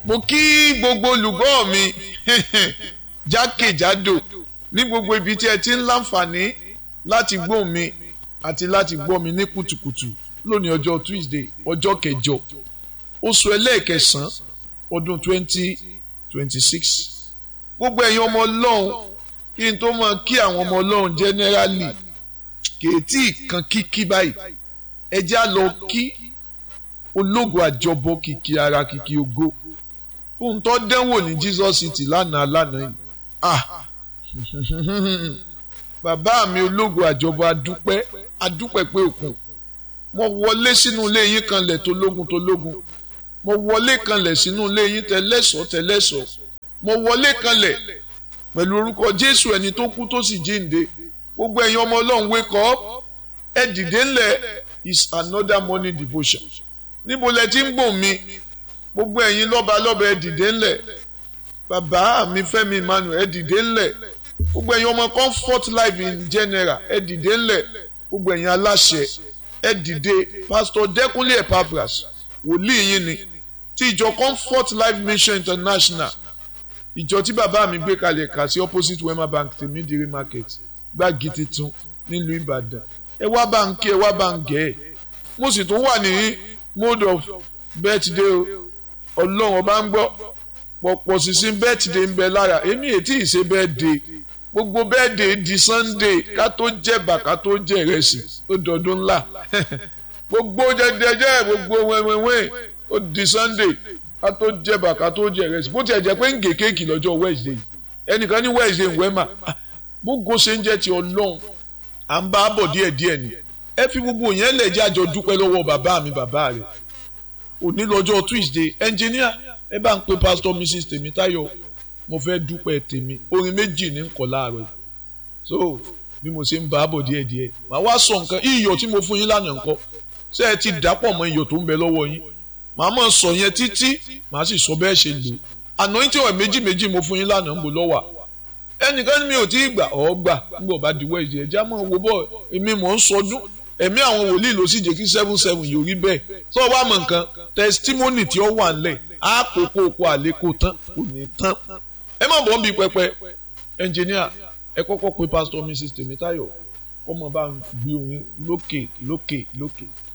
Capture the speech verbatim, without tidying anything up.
mo kí gbogbo olùgbọ́ mi jákèjádò ní gbogbo ibi tí ẹ ti ń láǹfààní láti gbọ́ mi àti láti gbọ́ mi ní kùtùkùtù lónìí ọjọ́ Tuesday ọjọ́ kẹjọ oṣù ẹlẹ́ẹ̀kẹsàn-án ọdún twenty twenty six. gbogbo ẹ̀yin ọmọ ọlọ́run kí n tó mọ̀ kí àwọn ọmọ ọlọ́run generally kèétí kan kíkí báyìí ẹ já lọ kí ológo àjọbọ kìkì ara kìkì ògo ohun tó dánwò ní Jesus City lánàá lánàá yìí ah bàbá mi ológo àjọbọ adúpẹ́ adúpẹ́ pé òkun mo wọlé sínú ilé yín kanlẹ̀ tó lógun tó lógun mo wọlé kanlẹ̀ sínú ilé yín tẹlẹ́sọ̀ tẹlẹ́sọ̀ mo wọlé kanlẹ̀ pẹ̀lú orúkọ Jésù ẹni tó kú tó sì jíǹde gbogbo ẹ̀yin ọmọ Ọlọ́run wake up ẹ dìde ńlẹ̀ is another morning devotion níbo lẹ ti ń gbọ́ mi gbogbo ẹ̀yin lọ́ba lọ́ba ẹ dìde ńlẹ̀ bàbá mi Fẹ́mi Emmanuel ẹ dìde ńlẹ̀ gbogbo ẹ̀yin ọmọ Comfort Life in general ẹ dìde ńlẹ̀ gbogbo ẹ̀yin aláṣẹ ẹ dìde Pastor Dẹ́kunlé Epaphras wòlíì yín ni ti ìjọ Comfort Life Mission International ìjọ tí bàbá mi gbé kalẹ̀ kà sí opposite Wema Bank tèmídìrí market gbági titun nílùú Ìbàdàn ẹ wá bá ń kí ẹ wá bá ń gẹ̀ ẹ́ mo sì tún wà ní mode of birthday o ọlọ́run ọba ń gbọ́ pọ̀pọ̀ sísìn birthday ń bẹ lára èmi ètí ìṣe birthday gbogbo birthday di Sunday ká tó jẹ̀bà ká tó jẹ ìrẹsì ó dọ̀dún ńlá gbogbo jẹjẹjẹ gbogbo wẹ́wẹ́wẹ́ ó di Sunday ká tó jẹ̀bà ká tó jẹ ìrẹsì bó tiẹ̀ jẹ́ pé ń gé kéèkì lọ́jọ́ Wednesday ẹnìkan ní Wednesday ń wẹ́mà gbogbo ṣe ń jẹ́ ti ọlọ́run à ń bá a bọ̀ díẹ̀díẹ̀ ni ẹ fi gbogbo yẹn lẹ̀ jẹ́ àjọ dúpẹ́ lọ́wọ́ bàbá mi bàbá rẹ̀ òní lọ́jọ́ Tuesday ẹnjìníà ẹ bá ń pe Pastor Mrs Tèmítáyọ̀ mo fẹ́ dúpẹ́ tèmi orin méjì ní nkọ̀ láàárọ̀ so bí mo ṣe ń bá a bọ̀ díẹ̀díẹ̀ màá wá sọ nǹkan iyọ̀ tí mo fún yín lánàá ńkọ́ ṣé ẹ ti dàpọ̀ mọ́ iyọ̀ tó ń bẹ lọ́wọ́ yín màá mọ̀ sọ yẹn títí màá sì sọ bẹ́ẹ̀ ṣe lò anointing oil méjì méjì mo fún yín lánàá ń bò lọ́wọ́ ẹnìkan ní mi ò tí ì gbà ọ́ gbà nígbà bá diwọ́ ìdí ẹ̀já mọ̀ wo bọ́ èmi mọ̀ ń sọdún ẹ̀mí àwọn wòlíì ló sì jẹ́ kí seven seven yóò rí bẹ́ẹ̀ tó o bá mọ̀ nǹkan testimony tí ó wà ńlẹ̀ á kó kó kó àlékò tán kò ní tán ẹ má bọ́ ń bi pẹpẹ ẹnjìníà ẹ kọ́kọ́ pe Pastor Mrs Tèmítáyọ̀ kọ́mọ bá ń gbé orin lókè lókè lókè.